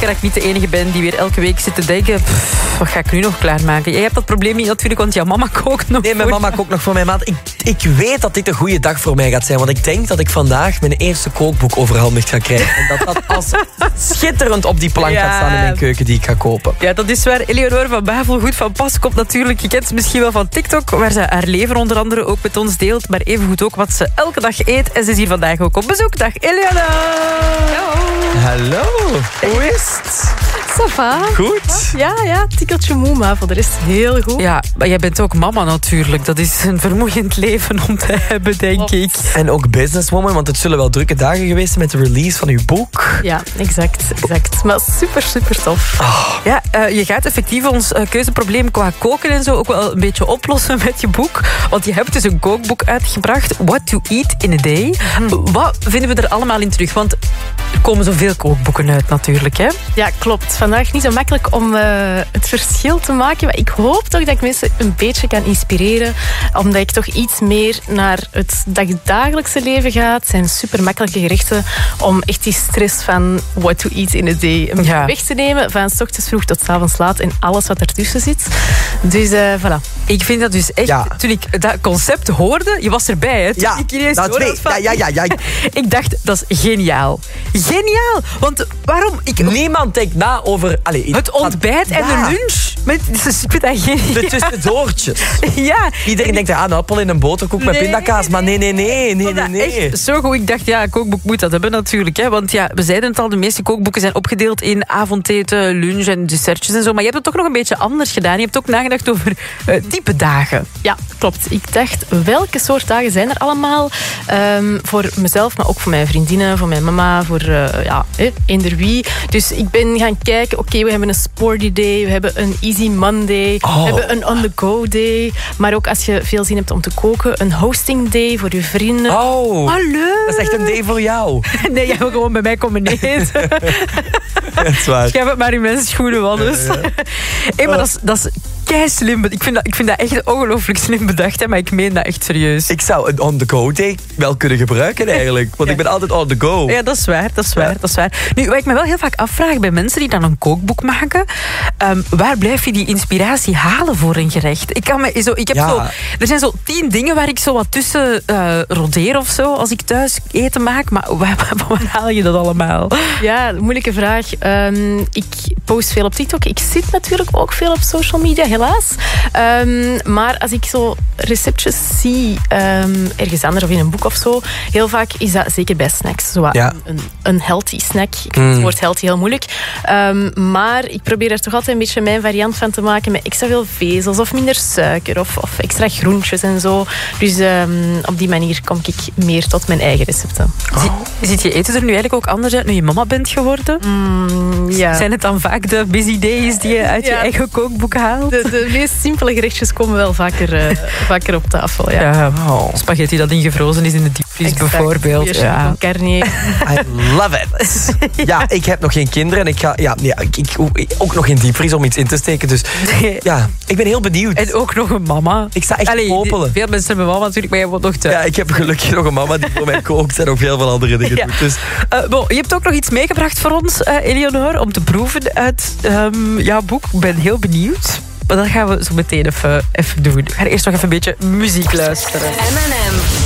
zeker dat ik niet de enige ben die weer elke week zit te denken... wat ga ik nu nog klaarmaken? Jij hebt dat probleem niet natuurlijk, want jouw mama kookt nog. Nee, mijn mama kookt nog voor mij, maat. Ik weet dat dit een goede dag voor mij gaat zijn, want ik denk dat ik vandaag mijn eerste kookboek overhandigd ga krijgen. En dat als schitterend op die plank gaat staan in mijn keuken die ik ga kopen. Ja, dat is waar. Eleonore van Bavel goed van pas komt natuurlijk. Je kent ze misschien wel van TikTok, waar ze haar leven onder andere ook met ons deelt. Maar evengoed ook wat ze elke dag eet. En ze is hier vandaag ook op bezoek. Dag Eleonore. Hallo. Hoe is het? Ça va? Goed. Ja, tikkeltje moe, maar voor de rest heel goed. Ja, maar jij bent ook mama natuurlijk. Dat is een vermoeiend leven om te hebben, denk ik. En ook businesswoman, want het zullen wel drukke dagen geweest zijn met de release van uw boek. Ja, exact. Maar super, super tof. Ja, je gaat effectief ons keuzeprobleem qua koken en zo ook wel een beetje oplossen met je boek. Want je hebt dus een kookboek uitgebracht. What to eat in a day. Wat vinden we er allemaal in terug? Want er komen zoveel kookboeken uit natuurlijk, hè? Ja, klopt. Vandaag niet zo makkelijk om het verschil te maken. Maar ik hoop toch dat ik mensen een beetje kan inspireren. Omdat ik toch iets meer naar het dagdagelijkse leven ga. Het zijn super makkelijke gerechten om echt die stress van what to eat in a day een beetje weg te nemen. Van 's ochtends vroeg tot 's avonds laat en alles wat ertussen zit. Dus voilà. Ik vind dat dus echt... Toen ik dat concept hoorde, je was erbij, hè? Toen ik ineens hoorde ja. Ik dacht, dat is geniaal. Geniaal! Want waarom... Niemand denkt na over... het ontbijt en de lunch. Ik vind dat geniaal. De tussendoortjes. Ja. Iedereen denkt, een appel in een boterkoek met pindakaas. Maar nee. Echt zo goed. Ik dacht, een kookboek moet dat hebben natuurlijk. Hè? Want we zeiden het al, de meeste kookboeken zijn opgedeeld in avondeten, lunch en dessertjes en zo. Maar je hebt het toch nog een beetje anders gedaan. Je hebt ook nagedacht over type dagen. Ja, klopt. Ik dacht, welke soort dagen zijn er allemaal? Voor mezelf, maar ook voor mijn vriendinnen, voor mijn mama, voor eender wie. Dus ik ben gaan kijken, oké, we hebben een sporty day, we hebben een easy Monday, we hebben een on-the-go day. Maar ook als je veel zin hebt om te koken, een hosting day voor je vrienden. Leuk! Dat is echt een day voor jou. Nee, jij wil gewoon bij mij komen eten. Dat is waar. Schrijf het maar in mijn schoenen, Wannes. Hey, maar dat is keislim. Ik vind dat echt ongelooflijk slim bedacht, hè, maar ik meen dat echt serieus. Ik zou een on-the-go day wel kunnen gebruiken eigenlijk. Want ik ben altijd on the go. Ja, dat is waar. Nu, wat ik me wel heel vaak afvraag bij mensen die dan een kookboek maken, waar blijf je die inspiratie halen voor een gerecht? Er zijn zo 10 dingen waar ik zo wat tussen rodeer of zo, als ik thuis eten maak. Maar waar haal je dat allemaal? Ja, moeilijke vraag. Ik post veel op TikTok. Ik zit natuurlijk ook veel op social media, helaas. Maar als ik zo receptjes zie, ergens anders of in een boek of zo, heel vaak is dat zeker bij snacks. Zo een healthy snack. Ik vind het woord healthy heel moeilijk. Maar ik probeer er toch altijd een beetje mijn variant van te maken met extra veel vezels of minder suiker of extra groentjes en zo. Dus op die manier kom ik meer tot mijn eigen recepten. Ziet je eten er nu eigenlijk ook anders uit nu je mama bent geworden? Ja. Zijn het dan vaak de busy days die je uit je eigen kookboek haalt? De meest simpele gerechtjes komen wel vaker op tafel. Spaghetti dat ingevrozen is in de diepvries bijvoorbeeld. Van carne. I love it. Ja, ik heb nog geen kinderen en ik ook nog geen diepvries om iets in te steken. Dus ja, ik ben heel benieuwd. En ook nog een mama. Ik sta echt te popelen. Veel mensen hebben mama natuurlijk, maar jij wordt nog thuis. Ja, ik heb gelukkig nog een mama die voor mij kookt en ook heel veel andere dingen doet. Dus. Je hebt ook nog iets meegebracht voor ons, Eleonore, om te proeven uit jouw boek. Ik ben heel benieuwd. Maar dat gaan we zo meteen even doen. We gaan eerst nog even een beetje muziek luisteren. M&M.